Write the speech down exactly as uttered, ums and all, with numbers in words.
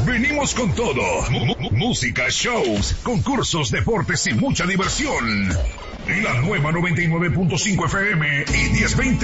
Venimos con todo. M- música, shows, concursos, deportes y mucha diversión. La nueva noventa y nueve punto cinco F M y diez veinte